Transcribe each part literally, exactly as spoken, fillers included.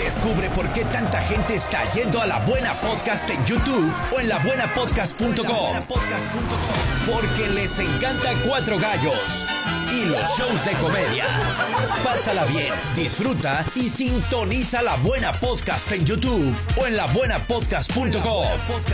Descubre por qué tanta gente está yendo a La Buena Podcast en YouTube o en la buena podcast punto com. Porque les encanta Cuatro Gallos y los shows de comedia. Pásala bien, disfruta y sintoniza La Buena Podcast en YouTube o en la buena podcast punto com.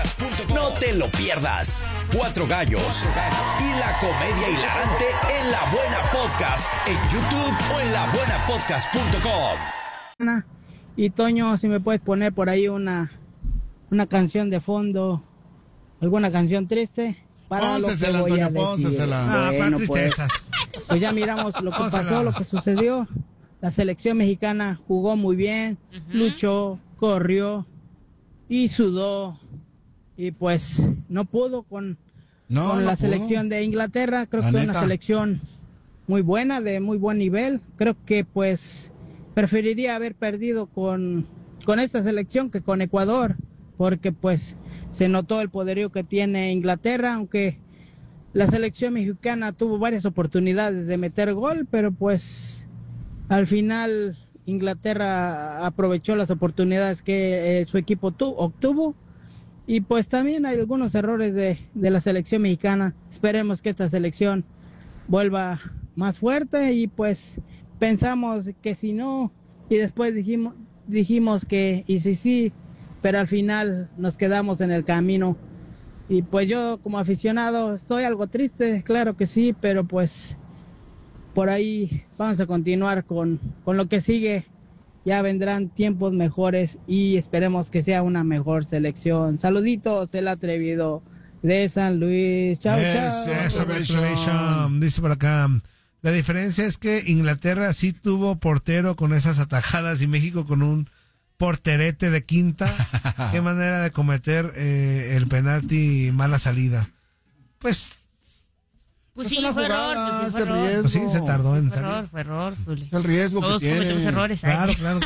No te lo pierdas. Cuatro Gallos y la comedia hilarante en La Buena Podcast en YouTube o en la buena podcast punto com. Y Toño, si me puedes poner por ahí una una canción de fondo, alguna canción triste. Pónsesela, Antonio, pónsesela. Ah, bueno, pues, pues ya miramos lo que Pónsela. pasó, lo que sucedió. La selección mexicana jugó muy bien, uh-huh. luchó, corrió y sudó. Y pues no pudo con, no, con no la pudo. selección de Inglaterra. Creo La que fue neta. una selección muy buena, de muy buen nivel. Creo que pues preferiría haber perdido con, con esta selección que con Ecuador, porque pues se notó el poderío que tiene Inglaterra, aunque la selección mexicana tuvo varias oportunidades de meter gol, pero pues al final Inglaterra aprovechó las oportunidades que eh, su equipo tu, obtuvo, y pues también hay algunos errores de, de la selección mexicana. Esperemos que esta selección vuelva más fuerte, y pues pensamos que si no, y después dijimos, dijimos que y si sí, pero al final nos quedamos en el camino. Y pues yo como aficionado estoy algo triste, claro que sí, pero pues por ahí vamos a continuar con, con lo que sigue. Ya vendrán tiempos mejores y esperemos que sea una mejor selección. Saluditos, el atrevido de San Luis. Chao, Eso, chao. Eso, Restoration. Dice por acá, la diferencia es que Inglaterra sí tuvo portero con esas atajadas y México con un porterete de quinta. Qué manera de cometer eh, el penalti, mala salida. Pues, Pues Es sí, una fue jugada, error, pues sí, es fue el error. riesgo. pues sí, se tardó en Fue salir. error, fue error, Juli. Es el riesgo Todos que tiene. cometemos errores. ¿sabes? Claro, claro.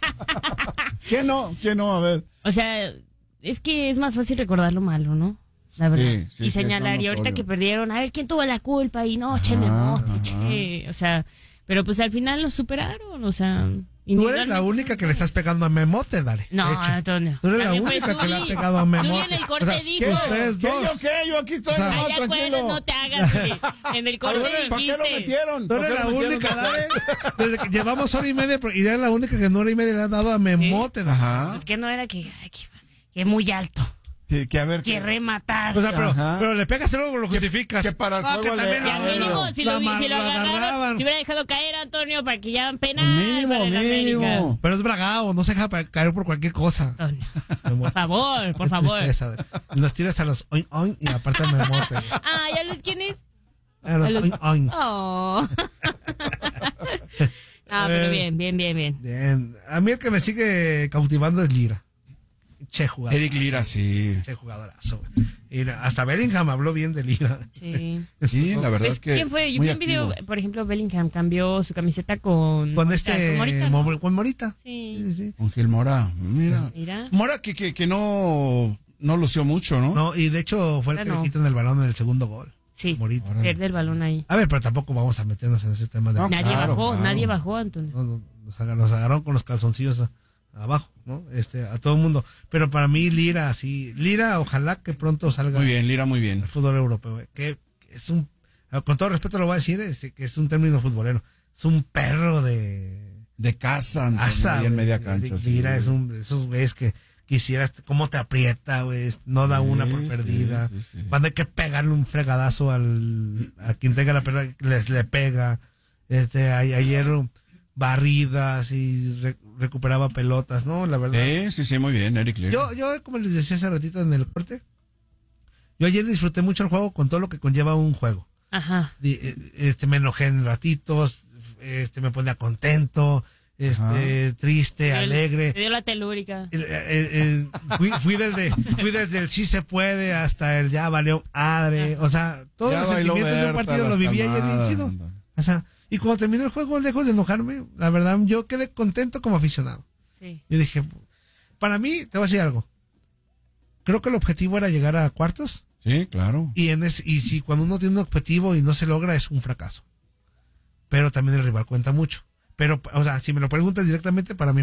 ¿Quién no? ¿Quién no? A ver. O sea, es que es más fácil recordar lo malo, ¿no? La verdad. Sí, sí, y sí, señalar, es y ahorita notorio. que perdieron, a ver quién tuvo la culpa, y no, che, Ajá, memote, ajá. che. O sea, pero pues al final lo superaron, o sea. Tú eres la única que le estás pegando a Memote, dale. No, de hecho. Antonio. Tú eres la También fue única que le ha Zuli. pegado a Zuli Memote. en el corte O sea, dijo. ¿Qué? ustedes ¿Qué? dos. ¿Yo qué? Yo aquí estoy. O sea, no, Ay, acuerdas, tranquilo. no te hagas, Zuli. En el corte ¿Para qué lo dijiste. metieron? Tú ¿Para eres qué la lo metieron? única, dale. Desde que llevamos hora y media, y eres la única que en hora y media le ha dado a Memote. dale. Ajá. Pues que no era que, ay, que, que muy alto. Que, que a ver. Que ¿qué? rematar. O sea, pero, Ajá. pero le pegas y luego lo justificas. que para el No, juego que de- también Y Ah, al bueno. mínimo, si lo, La si lo mar- la agarraron, agarraban. si hubiera dejado caer a Antonio para que ya penal. Mínimo, para el América. mínimo. Pero es bragado, no se deja pa- caer por cualquier cosa. Antonio, Me muero. por favor, por Qué favor. tristeza, güey. Nos tiras a los oin oin y aparte me Memote. güey. Ah, ¿ya los quién es? A los A los- oin oin. Oh. No, pero bien, bien, bien, bien. Bien. A mí el que me sigue cautivando es Lira. Che jugador. Eric Lira, sí. Che jugadorazo. güey. Lira. Hasta Bellingham habló bien de Lira. Sí. Sí, la verdad Pues, es que. ¿quién fue? Yo muy vi un video, activo. por ejemplo, Bellingham cambió su camiseta con... Con Morita, este. con Morita, ¿no? Mo- Con Morita. Sí. Sí, sí. Con Gil Mora. Mira. Mira. Mora que, que, que no, no lució mucho, ¿no? No, y de hecho fue el que Bueno. le quitan el balón en el segundo gol. Sí, Morita. pierde el balón ahí. A ver, pero tampoco vamos a meternos en ese tema de. No, Nadie claro, bajó, claro. nadie bajó, Antonio. No, no, nos, agar- nos agarraron con los calzoncillos a- abajo, ¿no? Este, a todo el mundo. Pero para mí, Lira, sí. Lira, ojalá que pronto salga Muy bien, Lira, muy bien. al fútbol europeo. güey. Que es un. Con todo respeto lo voy a decir, este, que es un término futbolero. Es un perro de. De casa, Antonio, asa, ahí en güey. media cancha. sí. Lira es un. Esos güeyes que quisieras. Cómo te aprieta, güey. No da Sí, una por sí, perdida. sí, sí. Cuando hay que pegarle un fregadazo al. A quien tenga la pelota, les le pega. Este, a- ayer barridas y re- recuperaba pelotas, ¿no? La verdad. Sí, sí, sí, muy bien, Eric Lira. Yo, yo, como les decía hace ratito en el corte, yo ayer disfruté mucho el juego con todo lo que conlleva un juego. Ajá. Di- eh, Este, me enojé en ratitos, este, me ponía contento, este, triste, Te dio- alegre. Te dio la telúrica. El- el- el- fui, fui desde, fui desde el sí se puede hasta el ya valió madre. O sea, todos Ya los bailó sentimientos de un Berta, partido las lo viví ayer calmadas, dirigido. Antonio. O sea, y cuando terminó el juego, lejos de enojarme, la verdad, yo quedé contento como aficionado. Sí. Yo dije, para mí, te voy a decir algo. Creo que el objetivo era llegar a cuartos. Sí, claro. Y en ese, y si cuando uno tiene un objetivo y no se logra, es un fracaso. Pero también el rival cuenta mucho. Pero, o sea, si me lo preguntas directamente, para mí